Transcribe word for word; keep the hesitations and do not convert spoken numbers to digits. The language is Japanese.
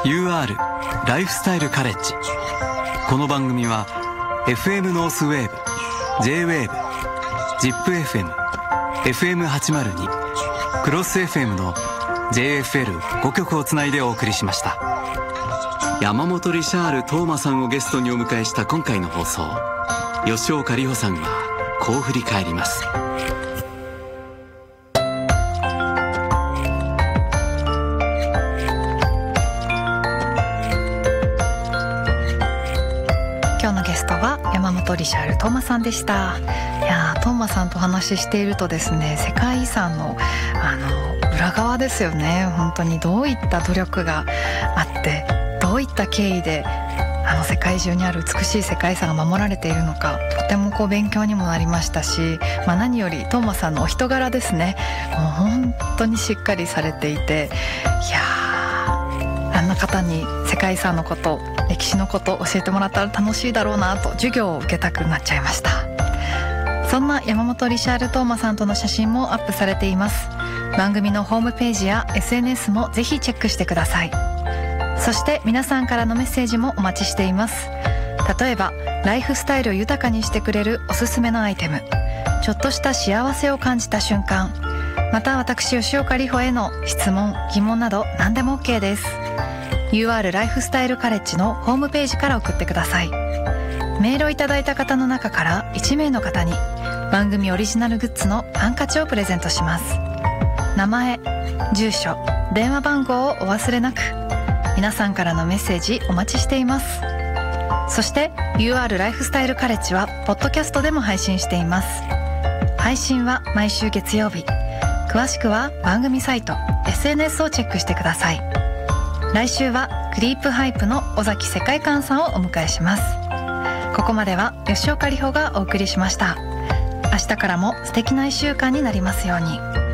ユーアール ライフスタイルカレッジ。この番組は エフエム ノースウェーブ、 J ウェーブ、 ジップエフエム、 エフエムはちまるに、 クロス エフエム の ジェイエフエルご 局をつないでお送りしました。山本リシャール・トーマさんをゲストにお迎えした今回の放送、吉岡里帆さんはこう振り返ります。 今日のゲストは山本リシャール・トーマさんでした。いやー、トーマさんとお話ししているとですね、世界遺産のあの裏側ですよね。本当にどういった努力があって、どういった経緯であの世界中にある美しい世界遺産が守られているのか、とてもこう勉強にもなりましたし、まあ、何よりトーマさんのお人柄ですね。もう本当にしっかりされていて、いやー、あんな方に世界遺産のこと、歴史のこと教えてもらったら楽しいだろうなと授業を受けたくなっちゃいました。そんな山本リシャール・トーマさんとの写真もアップされています。番組のホームページや エスエヌエス もぜひチェックしてください。そして皆さんからのメッセージもお待ちしています。例えばライフスタイルを豊かにしてくれるおすすめのアイテム、ちょっとした幸せを感じた瞬間、また私吉岡里帆への質問疑問など何でも OK です。 ユーアール ライフスタイルカレッジのホームページから送ってください。メールをいただいた方の中からいち名の方に番組オリジナルグッズのハンカチをプレゼントします。名前、住所、電話番号をお忘れなく。皆さんからのメッセージお待ちしています。そして ユーアール ライフスタイルカレッジはポッドキャストでも配信しています。配信は毎週月曜日。詳しくは番組サイト エスエヌエス をチェックしてください。来週はクリープハイプの尾崎世界観さんをお迎えします。ここまでは吉岡里帆がお送りしました。明日からも素敵ないっしゅうかんになりますように。